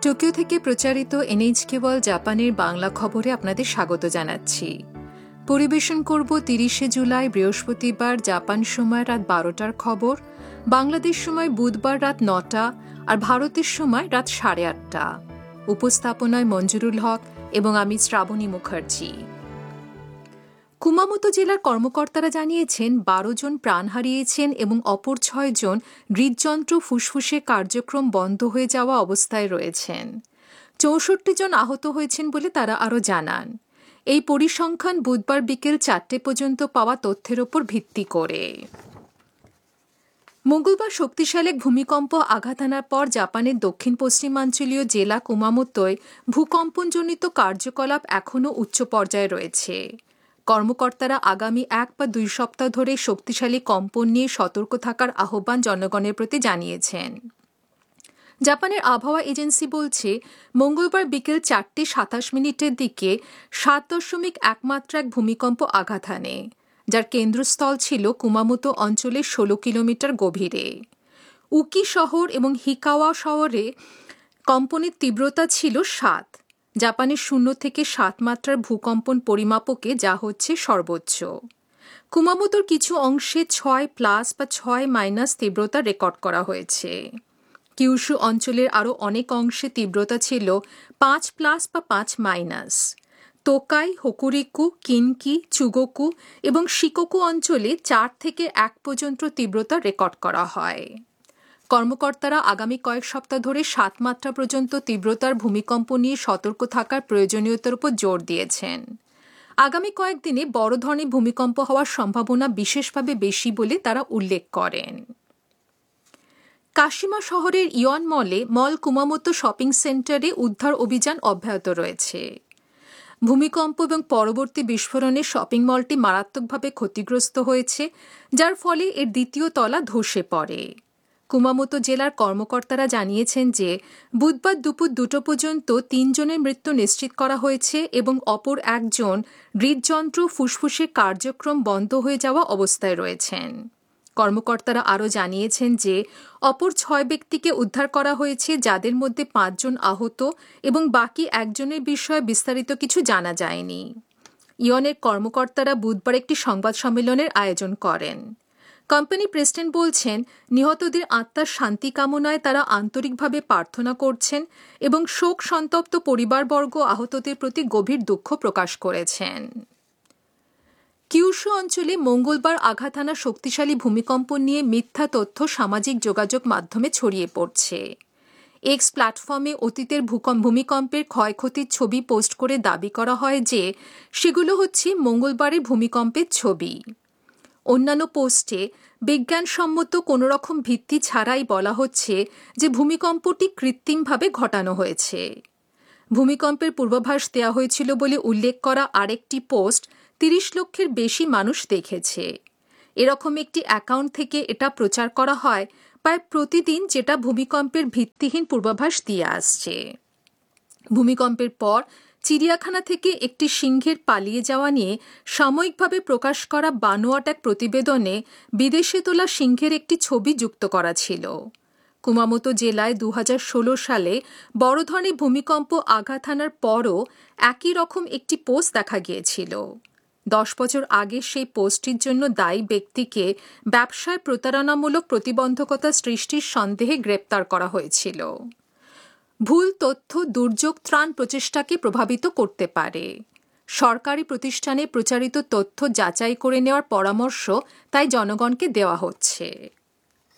Tokyo থেকে প্রচারিত NHK world জাপানের বাংলা খবরে আপনাদের স্বাগত জানাচ্ছি। পরিবেশন করব ৩০শে জুলাই বৃহস্পতিবার জাপান সময় রাত ১২টার খবর, বাংলাদেশ সময় বুধবার রাত ৯টা আর ভারতের সময় রাত ৮:৩০। উপস্থাপনায় মঞ্জুরুল হক এবং আমি শ্রাবণী মুখার্জি। কুমামোতো জেলার কর্মকর্তারা জানিয়েছেন ১২ জন প্রাণ হারিয়েছেন এবং অপর ৬ জন হৃদযন্ত্র ফুসফুসে কার্যক্রম বন্ধ হয়ে যাওয়া অবস্থায় রয়েছেন। ৬৪ জন আহত হয়েছেন বলে তারা আরও জানান। এই পরিসংখ্যান বুধবার বিকেল ৪টে পর্যন্ত পাওয়া তথ্যের ওপর ভিত্তি করে। মঙ্গলবার শক্তিশালী এক ভূমিকম্প আঘাত আনার পর জাপানের দক্ষিণ পশ্চিমাঞ্চলীয় জেলা কুমামোতোয় ভূকম্পনজনিত কার্যকলাপ এখনও উচ্চ পর্যায়ে রয়েছে। কর্মকর্তারা আগামী ১ বা ২ সপ্তাহ ধরে শক্তিশালী কম্পন নিয়ে সতর্ক থাকার আহ্বান জনগণের প্রতি জানিয়েছেন। জাপানের আবহাওয়া এজেন্সি বলছে মঙ্গলবার বিকেল ৪:২৭ দিকে ৭.১ মাত্রা এক ভূমিকম্প আঘাত হানে, যার কেন্দ্রস্থল ছিল কুমামোতো অঞ্চলের ১৬ কিলোমিটার গভীরে। উকি শহর এবং হিকাওয়া শহরে কম্পনের তীব্রতা ছিল ৭। জাপানের ০ থেকে ৭ মাত্রার ভূকম্পন পরিমাপকে যা হচ্ছে সর্বোচ্চ। কুমামোতোর কিছু অংশে ৬+ বা ৬- তীব্রতা রেকর্ড করা হয়েছে। কিউশু অঞ্চলের আরও অনেক অংশে তীব্রতা ছিল ৫+ বা ৫-। তোকাই, হোকুরিকু, কিনকি, চুগোকু এবং শিকোকু অঞ্চলে ৪ থেকে ১ পর্যন্ত তীব্রতা রেকর্ড করা হয়। কর্মকর্তারা আগামী কয়েক সপ্তাহ ধরে ৭ মাত্রা পর্যন্ত তীব্রতার ভূমিকম্প নিয়ে সতর্ক থাকার প্রয়োজনীয়তার উপর জোর দিয়েছেন। আগামী কয়েকদিনে বড় ধরনের ভূমিকম্প হওয়ার সম্ভাবনা বিশেষভাবে বেশি বলে তারা উল্লেখ করেন। কাশিমা শহরের ইয়ন মল কুমামোতো শপিং সেন্টারে উদ্ধার অভিযান অব্যাহত রয়েছে। ভূমিকম্প এবং পরবর্তী বিস্ফোরণে শপিং মলটি মারাত্মকভাবে ক্ষতিগ্রস্ত হয়েছে, যার ফলে এর দ্বিতীয় তলা ধসে পড়ে। কুমামোতো জেলার কর্মকর্তারা জানিয়েছেন যে বুধবার দুপুর ২টো পর্যন্ত ৩ জনের মৃত্যু নিশ্চিত করা হয়েছে এবং অপর একজন হৃদযন্ত্র ফুসফুসে কার্যক্রম বন্ধ হয়ে যাওয়া অবস্থায় রয়েছেন। কর্মকর্তারা আরও জানিয়েছেন যে অপর ৬ ব্যক্তিকে উদ্ধার করা হয়েছে, যাদের মধ্যে ৫ জন আহত এবং বাকি একজনের বিষয়ে বিস্তারিত কিছু জানা যায়নি। ইয়নের কর্মকর্তারা বুধবার একটি সংবাদ সম্মেলনের আয়োজন করেন। কোম্পানি প্রেসিডেন্ট বলছেন নিহতদের আত্মার শান্তি কামনায় তারা আন্তরিকভাবে প্রার্থনা করছেন এবং শোক সন্তপ্ত পরিবারবর্গ আহতদের প্রতি গভীর দুঃখ প্রকাশ করেছেন। কিউশু অঞ্চলে মঙ্গলবার আঘাত হানা শক্তিশালী ভূমিকম্প নিয়ে মিথ্যা তথ্য সামাজিক যোগাযোগ মাধ্যমে ছড়িয়ে পড়ছে। এক্স প্ল্যাটফর্মে অতীতের ভূমিকম্পের ক্ষয়ক্ষতির ছবি পোস্ট করে দাবি করা হয় যে সেগুলো হচ্ছে মঙ্গলবারের ভূমিকম্পের ছবি। অন্যান্য পোস্টে বিজ্ঞানসম্মত কোনোরকম ভিত্তি ছাড়াই বলা হচ্ছে যে ভূমিকম্পটি কৃত্রিমভাবে ঘটানো হয়েছে। ভূমিকম্পের পূর্বাভাস দেওয়া হয়েছিল বলে উল্লেখ করা আরেকটি পোস্ট ৩০ লক্ষের বেশি মানুষ দেখেছে। এরকম একটি অ্যাকাউন্ট থেকে এটা প্রচার করা হয় প্রায় প্রতিদিন, যেটা ভূমিকম্পের ভিত্তিহীন পূর্বাভাস দিয়ে আসছে। ভূমিকম্পের পর চিড়িয়াখানা থেকে একটি সিংহের পালিয়ে যাওয়া নিয়ে সাময়িকভাবে প্রকাশ করা বানোয়াট এক প্রতিবেদনে বিদেশে তোলা সিংহের একটি ছবি যুক্ত করা ছিল। কুমামোতো জেলায় ২০১৬ সালে বড় ধরনের ভূমিকম্প আঘাত হানার পরও একই রকম একটি পোস্ট দেখা গিয়েছিল। ১০ বছর আগে সেই পোস্টটির জন্য দায়ী ব্যক্তিকে ব্যবসায় প্রতারণামূলক প্রতিবন্ধকতা সৃষ্টির সন্দেহে গ্রেপ্তার করা হয়েছিল। ভুল তথ্য দুর্যোগ ত্রাণ প্রচেষ্টাকে প্রভাবিত করতে পারে। সরকারি প্রতিষ্ঠানে প্রচারিত তথ্য যাচাই করে নেওয়ার পরামর্শ তাই জনগণকে দেওয়া হচ্ছে।